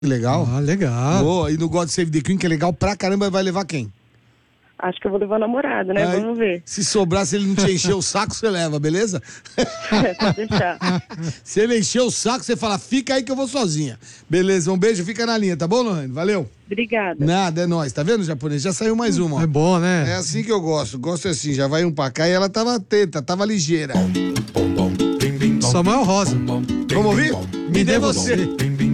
Que legal. Ah, legal. Boa, e no God Save the Queen, que é legal pra caramba, vai levar quem? Acho que eu vou levar o namorado, né? Vamos ver. Se sobrar, se ele não te encher o saco, você leva, beleza? Pode deixar. Se ele encher o saco, você fala, fica aí que eu vou sozinha. Beleza, um beijo, fica na linha, tá bom, Lohane? Valeu. Obrigada. Nada, é nóis. Tá vendo, japonês? Já saiu mais uma, ó. É bom, né? É assim que eu gosto. Gosto assim, já vai um pra cá e ela tava atenta, tava ligeira. Samuel Rosa. Vamos ouvir? Me dê você.